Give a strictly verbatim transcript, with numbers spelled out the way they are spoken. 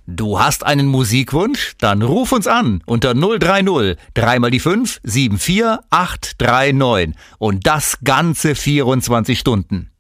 Du hast einen Musikwunsch? Dann ruf uns an unter null drei null, drei mal die fünf, sieben vier acht drei neun und das ganze vierundzwanzig Stunden.